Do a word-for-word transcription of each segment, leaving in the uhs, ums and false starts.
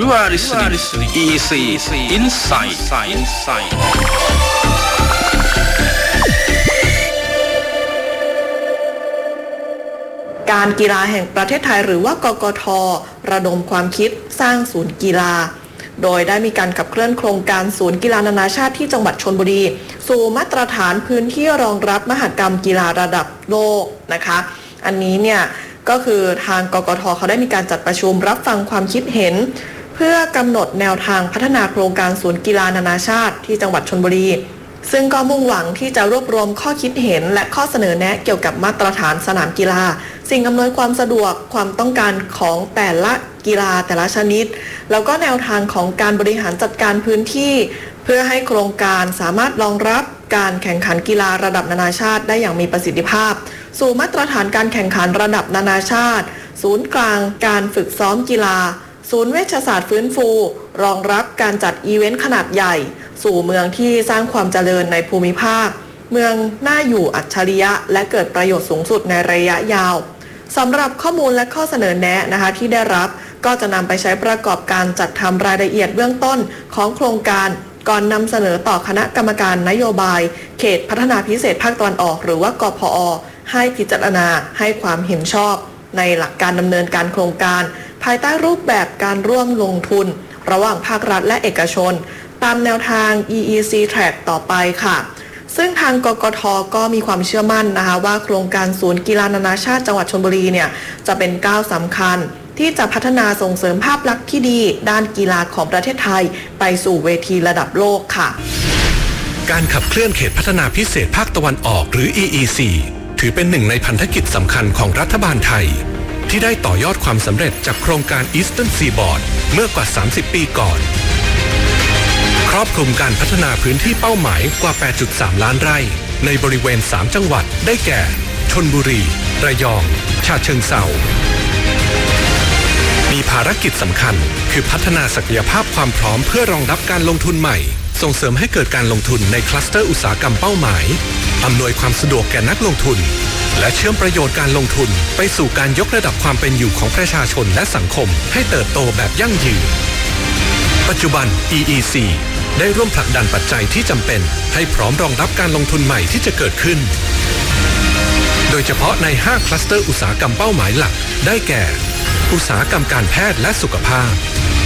You are listening to อี อี ซี Inside Inside การกีฬาแห่งประเทศไทยหรือว่ากกท.ระดมความคิดสร้างศูนย์กีฬาโดยได้มีการขับเคลื่อนโครงการศูนย์กีฬานานาชาติที่จังหวัดชลบุรีสู่มาตรฐานพื้นที่รองรับมหกรรมกีฬาระดับโลกนะคะอันนี้เนี่ยก็คือทางกกท.เขาได้มีการจัดประชุมรับฟังความคิดเห็นเพื่อกำหนดแนวทางพัฒนาโครงการศูนย์กีฬานานาชาติที่จังหวัดชลบุรีซึ่งก็มุ่งหวังที่จะรวบรวมข้อคิดเห็นและข้อเสนอแนะเกี่ยวกับมาตรฐานสนามกีฬาสิ่งอำนวยความสะดวกความต้องการของแต่ละกีฬาแต่ละชนิดแล้วก็แนวทางของการบริหารจัดการพื้นที่เพื่อให้โครงการสามารถรองรับการแข่งขันกีฬาระดับนานาชาติได้อย่างมีประสิทธิภาพสู่มาตรฐานการแข่งขันระดับนานาชาติศูนย์กลางการฝึกซ้อมกีฬาศูนย์เวชศาสตร์ฟื้นฟูรองรับการจัดอีเวนต์ขนาดใหญ่สู่เมืองที่สร้างความเจริญในภูมิภาคเมืองน่าอยู่อัจฉริยะและเกิดประโยชน์สูงสุดในระยะยาวสำหรับข้อมูลและข้อเสนอแนะนะคะที่ได้รับก็จะนำไปใช้ประกอบการจัดทำรายละเอียดเบื้องต้นของโครงการก่อนนำเสนอต่อคณะกรรมการนโยบายเขตพัฒนาพิเศษภาคตะวันออกหรือว่ากพอ.ให้พิจารณาให้ความเห็นชอบในหลักการดำเนินการโครงการภายใต้รูปแบบการร่วมลงทุนระหว่างภาครัฐและเอกชนตามแนวทาง อี อี ซี Track ต่อไปค่ะซึ่งทางกกท.ก็มีความเชื่อมั่นนะคะว่าโครงการศูนย์กีฬานานาชาติจังหวัดชลบุรีเนี่ยจะเป็นก้าวสำคัญที่จะพัฒนาส่งเสริมภาพลักษณ์ที่ดีด้านกีฬาของประเทศไทยไปสู่เวทีระดับโลกค่ะการขับเคลื่อนเขตพัฒนาพิเศษภาคตะวันออกหรือ อี อี ซี ถือเป็นหนึ่งในพันธกิจสำคัญของรัฐบาลไทยที่ได้ต่อยอดความสำเร็จจากโครงการ Eastern Seaboard เมื่อกว่าสามสิบปีก่อนครอบคลุมการพัฒนาพื้นที่เป้าหมายกว่า แปดจุดสาม ล้านไร่ในบริเวณสามจังหวัดได้แก่ชลบุรีระยองฉะเชิงเทรามีภารกิจสำคัญคือพัฒนาศักยภาพความพร้อมเพื่อรองรับการลงทุนใหม่ส่งเสริมให้เกิดการลงทุนในคลัสเตอร์อุตสาหกรรมเป้าหมายอำนวยความสะดวกแก่นักลงทุนและเชื่อมประโยชน์การลงทุนไปสู่การยกระดับความเป็นอยู่ของประชาชนและสังคมให้เติบโตแบบยั่งยืนปัจจุบัน อี อี ซี ได้ร่วมผลักดันปัจจัยที่จำเป็นให้พร้อมรองรับการลงทุนใหม่ที่จะเกิดขึ้นโดยเฉพาะในห้าคลัสเตอร์อุตสาหกรรมเป้าหมายหลักได้แก่อุตสาหกรรมการแพทย์และสุขภาพ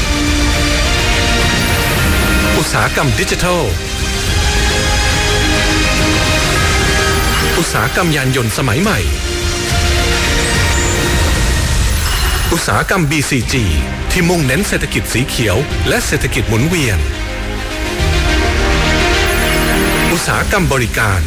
อุตสาหกรรมดิจิทัลอุตสาหกรรมยานยนต์สมัยใหม่อุตสาหกรรม บี ซี จี ที่มุ่งเน้นเศรษฐกิจสีเขียวและเศรษฐกิจหมุนเวียนอุตสาหกรรมบริการ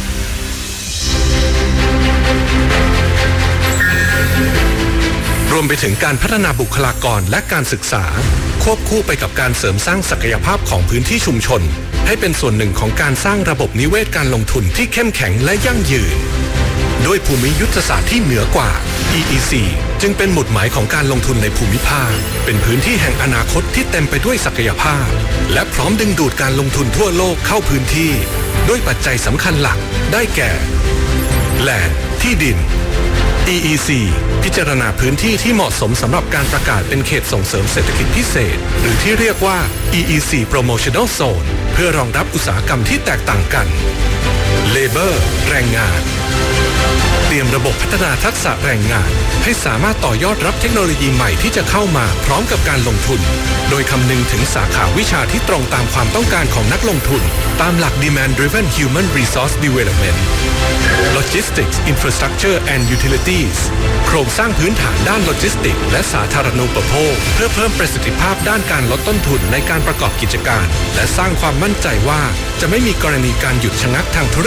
รวมไปถึงการพัฒนาบุคลากรและการศึกษาควบคู่ไปกับการเสริมสร้างศักยภาพของพื้นที่ชุมชนให้เป็นส่วนหนึ่งของการสร้างระบบนิเวศการลงทุนที่เข้มแข็งและยั่งยืนด้วยภูมิยุทธศาสตร์ที่เหนือกว่า อี อี ซี จึงเป็นหมุดหมายของการลงทุนในภูมิภาคเป็นพื้นที่แห่งอนาคตที่เต็มไปด้วยศักยภาพและพร้อมดึงดูดการลงทุนทั่วโลกเข้าพื้นที่ด้วยปัจจัยสำคัญหลักได้แก่แลนด์ที่ดิน อี อี ซี พิจารณาพื้นที่ที่เหมาะสมสำหรับการประกาศเป็นเขตส่งเสริมเศรษฐกิจพิเศษหรือที่เรียกว่า อี อี ซี Promotional Zone เพื่อรองรับอุตสาหกรรมที่แตกต่างกัน Labor แรงงานเตรียมระบบพัฒนาทักษะแรงงานให้สามารถต่อยอดรับเทคโนโลยีใหม่ที่จะเข้ามาพร้อมกับการลงทุนโดยคำนึงถึงสาขาวิชาที่ตรงตามความต้องการของนักลงทุนตามหลัก Demand Driven Human Resource Development Logistics Infrastructure and Utilities โครงสร้างพื้นฐานด้านโลจิสติกส์และสาธารณูปโภคเพื่อเพิ่มประสิทธิภาพด้านการลดต้นทุนในการประกอบกิจการและสร้างความมั่นใจว่าจะไม่มีกรณีการหยุดชะงักทางธุร